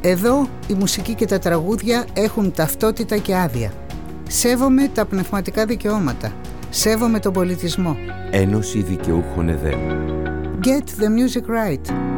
Εδώ η μουσική και τα τραγούδια έχουν ταυτότητα και άδεια. Σέβομαι τα πνευματικά δικαιώματα. Σέβομαι τον πολιτισμό. Ένωση Δικαιούχων ΕΔΕ. Get the music right.